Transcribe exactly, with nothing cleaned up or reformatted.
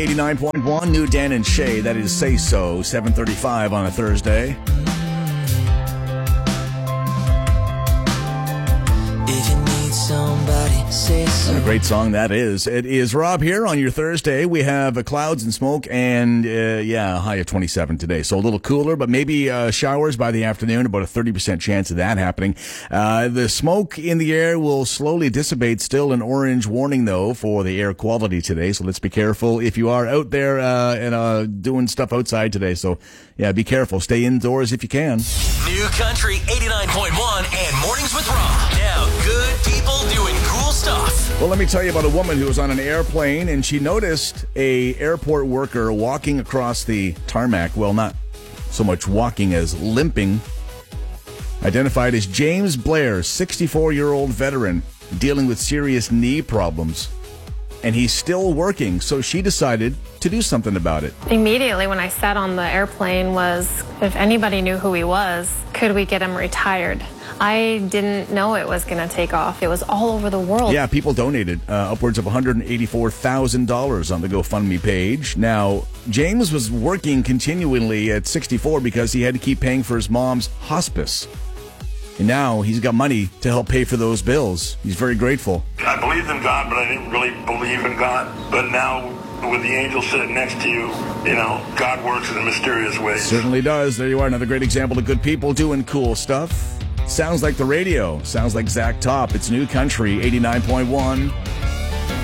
eighty-nine point one, New Dan and Shay. That is Say So, seven thirty-five on a Thursday. If you need somebody, say so. What a great song that is. It is Rob here on your Thursday. We have uh, clouds and smoke and, uh, yeah, a high of twenty-seven today. So a little cooler, but maybe uh, showers by the afternoon, about a thirty percent chance of that happening. Uh, the smoke in the air will slowly dissipate. Still an orange warning, though, for the air quality today. So let's be careful if you are out there uh, and uh, doing stuff outside today. So, yeah, be careful. Stay indoors if you can. New Country eighty-nine point one and Mornings with Rob. Now, good people doing cool stuff. Well, let me tell you about a woman who was on an airplane and she noticed a airport worker walking across the tarmac. Well, not so much walking as limping. Identified as James Blair, sixty-four-year-old veteran dealing with serious knee problems. And he's still working, so she decided to do something about it. Immediately when I sat on the airplane was, if anybody knew who he was, could we get him retired? I didn't know it was going to take off. It was all over the world. Yeah, people donated uh, upwards of one hundred eighty-four thousand dollars on the GoFundMe page. Now, James was working continually at sixty-four because he had to keep paying for his mom's hospice. And now he's got money to help pay for those bills. He's very grateful. I believed in God, but I didn't really believe in God. But now, with the angel sitting next to you, you know, God works in a mysterious way. Certainly does. There you are, another great example of good people doing cool stuff. Sounds like the radio. Sounds like Zach Top. It's New Country eighty-nine point one.